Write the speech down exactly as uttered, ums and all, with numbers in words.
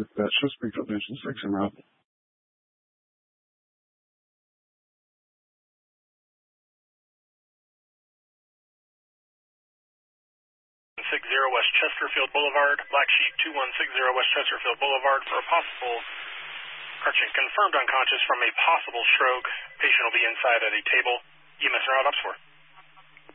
Dispatch, show Springfield National six en route. six zero West Chesterfield Boulevard, Black Sheep two one six zero West Chesterfield Boulevard for a possible, correction, confirmed unconscious from a possible stroke. Patient will be inside at a table. E M S route, ops four.